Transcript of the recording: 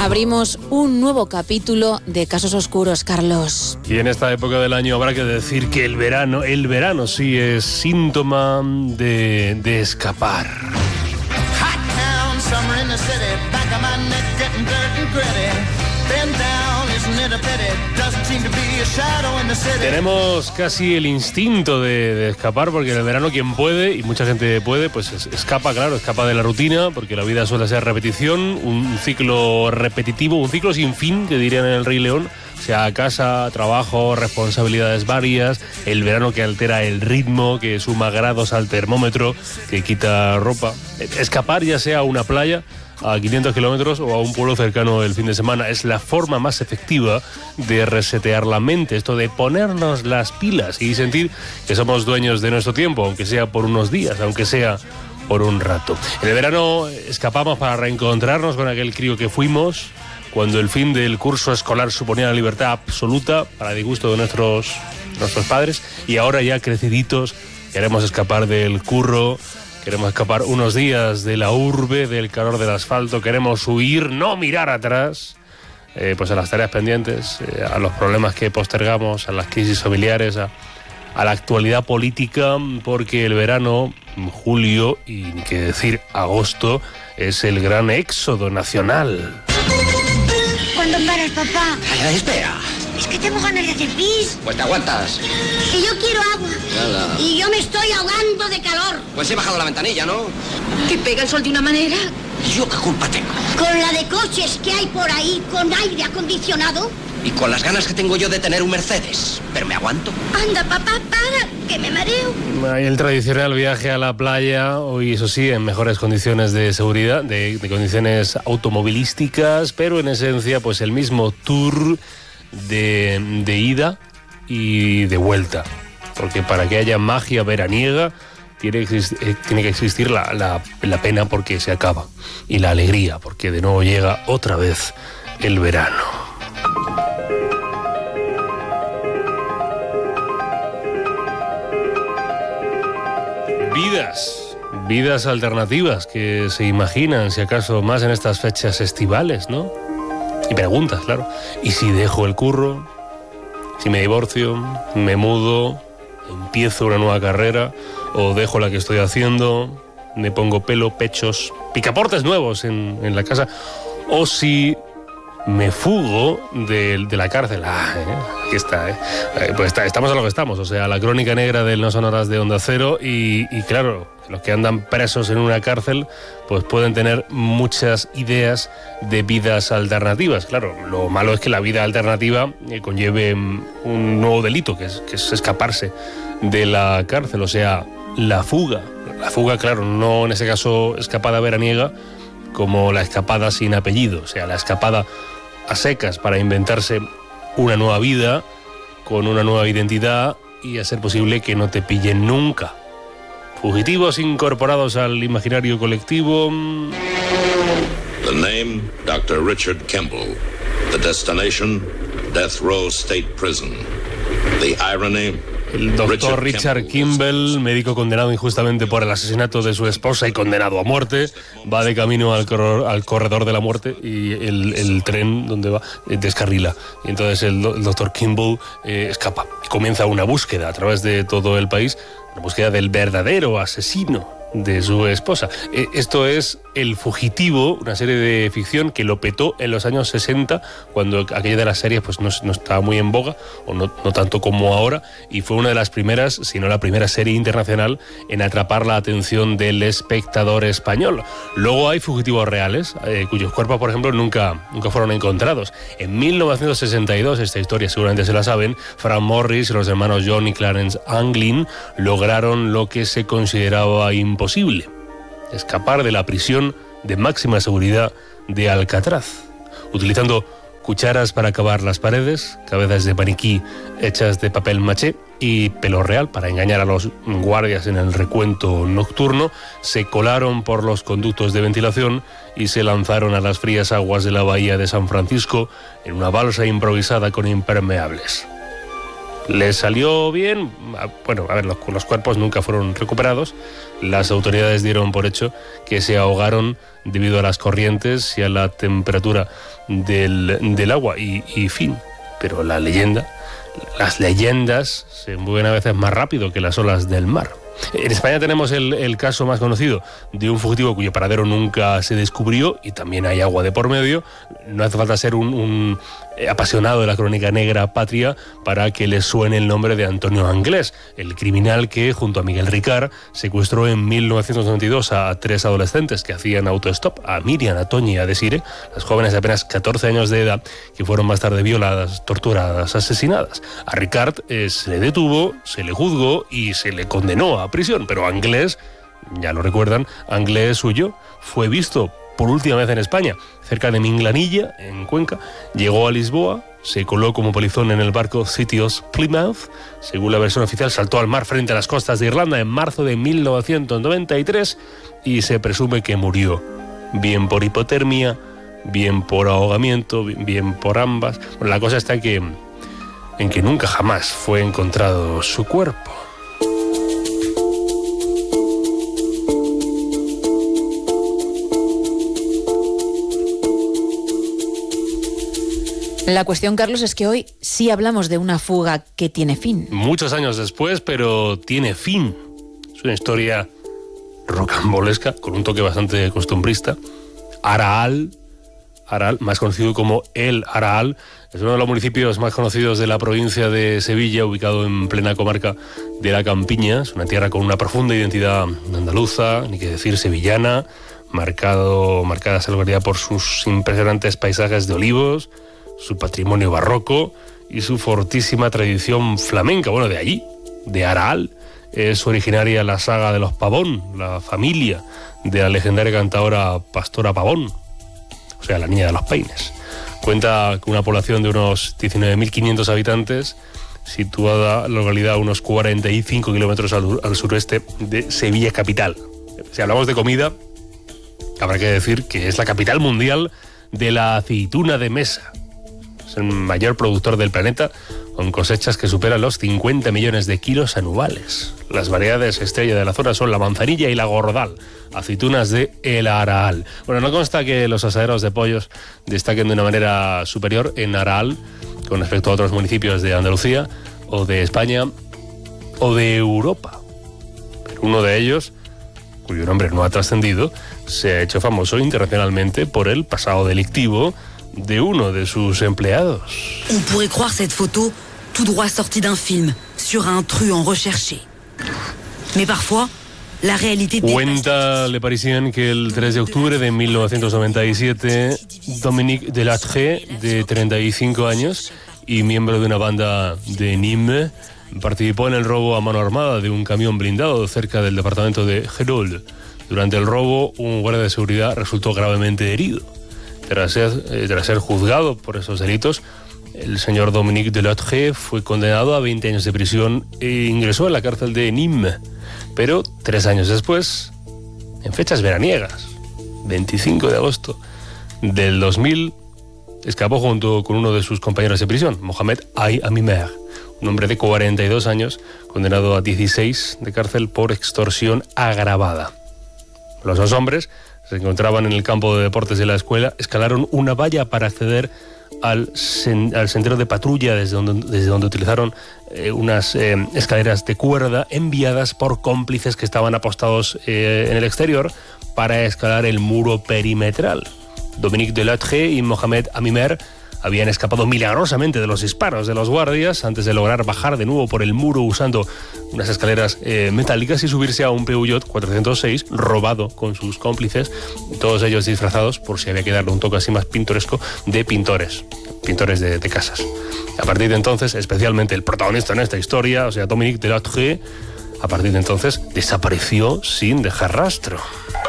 Abrimos un nuevo capítulo de Casos Oscuros, Carlos. Y en esta época del año habrá que decir que el verano sí es síntoma de escapar. Tenemos casi el instinto de escapar, porque en el verano quien puede, y mucha gente puede, pues escapa, claro, escapa de la rutina, porque la vida suele ser repetición, un ciclo repetitivo, un ciclo sin fin, que dirían en El Rey León, o sea, casa, trabajo, responsabilidades varias, el verano que altera el ritmo, que suma grados al termómetro, que quita ropa. Escapar, ya sea a una playa a 500 kilómetros o a un pueblo cercano el fin de semana, es la forma más efectiva de resetear la mente, esto de ponernos las pilas y sentir que somos dueños de nuestro tiempo, aunque sea por unos días, aunque sea por un rato. En el verano escapamos para reencontrarnos con aquel crío que fuimos, cuando el fin del curso escolar suponía la libertad absoluta para disgusto de nuestros padres, y ahora ya creciditos queremos escapar del curro. Queremos escapar unos días de la urbe, del calor del asfalto, queremos huir, no mirar atrás, pues a las tareas pendientes, a los problemas que postergamos, a las crisis familiares, a la actualidad política, porque el verano, julio y ni qué decir agosto, es el gran éxodo nacional. ¿Cuándo paras, papá? Espera. Es que tengo ganas de hacer pis. Pues te aguantas. Que yo quiero agua. Nada. Y yo me estoy ahogando de calor. Pues he bajado la ventanilla, ¿no? ¿Te pega el sol de una manera? ¿Yo qué culpa tengo? Con la de coches que hay por ahí, con aire acondicionado. Y con las ganas que tengo yo de tener un Mercedes. Pero me aguanto. Anda, papá, para, que me mareo. Hay el tradicional viaje a la playa, hoy eso sí, en mejores condiciones de seguridad, de condiciones automovilísticas, pero en esencia pues el mismo tour de ida y de vuelta, porque para que haya magia veraniega tiene que existir la pena, porque se acaba, y la alegría, porque de nuevo llega otra vez el verano. Vidas alternativas que se imaginan, si acaso, más en estas fechas estivales, ¿no? Y preguntas, claro. ¿Y si dejo el curro? ¿Si me divorcio? ¿Me mudo? ¿Empiezo una nueva carrera? ¿O dejo la que estoy haciendo? ¿Me pongo pelo, pechos, picaportes nuevos en la casa? ¿O si me fugo de la cárcel? Aquí está, pues estamos a lo que estamos, o sea, la crónica negra del No Son Horas de Onda Cero, y claro, los que andan presos en una cárcel pues pueden tener muchas ideas de vidas alternativas. Claro, lo malo es que la vida alternativa conlleve un nuevo delito, que es escaparse de la cárcel, o sea, la fuga. La fuga, claro, no en ese caso escapada veraniega, como la escapada sin apellido, o sea, la escapada a secas para inventarse una nueva vida, con una nueva identidad, y a ser posible que no te pillen nunca. Fugitivos incorporados al imaginario colectivo. The name, Dr. Richard Kimball. The destination, Death Row State Prison. The irony. El doctor Richard Kimball, médico condenado injustamente por el asesinato de su esposa y condenado a muerte, va de camino al corredor de la muerte, y el tren donde va descarrila. Y entonces el doctor Kimball escapa. Y comienza una búsqueda a través de todo el país, una búsqueda del verdadero asesino de su esposa. Esto es El Fugitivo, una serie de ficción que lo petó en los años 60, cuando aquella de las series pues no estaba muy en boga, o no tanto como ahora, y fue una de las primeras, si no la primera serie internacional en atrapar la atención del espectador español. Luego hay fugitivos reales, cuyos cuerpos, por ejemplo, nunca fueron encontrados. En 1962, esta historia seguramente se la saben, Frank Morris y los hermanos John y Clarence Anglin lograron lo que se consideraba imposible: escapar de la prisión de máxima seguridad de Alcatraz, utilizando cucharas para cavar las paredes, cabezas de maniquí hechas de papel maché y pelo real para engañar a los guardias en el recuento nocturno. Se colaron por los conductos de ventilación y se lanzaron a las frías aguas de la bahía de San Francisco en una balsa improvisada con impermeables. Les salió bien. Bueno, a ver, los cuerpos nunca fueron recuperados. Las autoridades dieron por hecho que se ahogaron debido a las corrientes y a la temperatura del agua y fin. Pero las leyendas se mueven a veces más rápido que las olas del mar. En España tenemos el caso más conocido de un fugitivo cuyo paradero nunca se descubrió y también hay agua de por medio. No hace falta ser un apasionado de la crónica negra patria para que le suene el nombre de Antonio Anglés, el criminal que, junto a Miguel Ricard, secuestró en 1992 a 3 adolescentes que hacían autostop, a Miriam, a Toñi y a Desire, las jóvenes de apenas 14 años de edad, que fueron más tarde violadas, torturadas, asesinadas. A Ricard se le detuvo, se le juzgó y se le condenó a prisión, pero Anglés, ya lo recuerdan, Anglés huyó, fue visto por última vez en España, cerca de Minglanilla, en Cuenca, llegó a Lisboa, se coló como polizón en el barco City of Plymouth, según la versión oficial saltó al mar frente a las costas de Irlanda en marzo de 1993 y se presume que murió, bien por hipotermia, bien por ahogamiento, bien por ambas. Bueno, la cosa está en que nunca jamás fue encontrado su cuerpo. La cuestión, Carlos, es que hoy sí hablamos de una fuga que tiene fin. Muchos años después, pero tiene fin. Es una historia rocambolesca, con un toque bastante costumbrista. Araal, más conocido como El Araal, es uno de los municipios más conocidos de la provincia de Sevilla, ubicado en plena comarca de la Campiña. Es una tierra con una profunda identidad andaluza, ni que decir sevillana, marcada esa localidad por sus impresionantes paisajes de olivos, su patrimonio barroco y su fortísima tradición flamenca. Bueno, de allí, de Araal, es originaria la saga de los Pavón, la familia de la legendaria cantadora Pastora Pavón, o sea, la niña de los peines. Cuenta con una población de unos 19.500 habitantes, situada la localidad a unos 45 kilómetros al sureste de Sevilla capital. Si hablamos de comida, habrá que decir que es la capital mundial de la aceituna de mesa. Es el mayor productor del planeta, con cosechas que superan los 50 millones de kilos anuales. Las variedades estrella de la zona son la manzanilla y la gordal, aceitunas de El Araal. Bueno, no consta que los asaderos de pollos destaquen de una manera superior en Araal con respecto a otros municipios de Andalucía o de España o de Europa. Pero uno de ellos, cuyo nombre no ha trascendido, se ha hecho famoso internacionalmente por el pasado delictivo de uno de sus empleados. On pourrait croire cette photo tout droit sortie d'un film sur un truand recherché. Mais parfois, la réalité... Cuenta Le Parisien que el 3 de octubre de 1997, Dominique Delattre, de 35 años y miembro de una banda de Nîmes, participó en el robo a mano armada de un camión blindado cerca del departamento de Gérolde. Durante el robo, un guardia de seguridad resultó gravemente herido. Tras ser juzgado por esos delitos, el señor Dominique Delattre fue condenado a 20 años de prisión e ingresó en la cárcel de Nîmes. Pero 3 años después, en fechas veraniegas, 25 de agosto del 2000, escapó junto con uno de sus compañeros de prisión, Mohamed Amimer, un hombre de 42 años, condenado a 16 de cárcel por extorsión agravada. Los 2 hombres se encontraban en el campo de deportes de la escuela, escalaron una valla para acceder al sendero de patrulla desde donde utilizaron unas escaleras de cuerda enviadas por cómplices que estaban apostados en el exterior para escalar el muro perimetral. Dominique Delattre y Mohamed Amimer habían escapado milagrosamente de los disparos de los guardias antes de lograr bajar de nuevo por el muro usando unas escaleras metálicas y subirse a un Peugeot 406 robado con sus cómplices, todos ellos disfrazados, por si había que darle un toque así más pintoresco, de pintores de casas. A partir de entonces, especialmente el protagonista en esta historia, o sea, Dominique Delattre, a partir de entonces desapareció sin dejar rastro.